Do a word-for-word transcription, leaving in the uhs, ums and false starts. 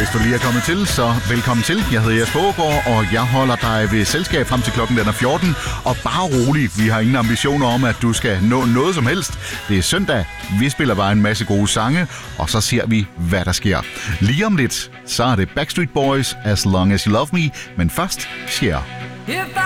Hvis du lige er kommet til, så velkommen til. Jeg hedder Jesper Aagaard, og jeg holder dig ved selskab frem til klokken den er fjorten. Og bare rolig, vi har ingen ambitioner om, at du skal nå noget som helst. Det er søndag, vi spiller bare en masse gode sange, og så ser vi, hvad der sker. Lige om lidt, så er det Backstreet Boys, As Long As You Love Me, men først Cher.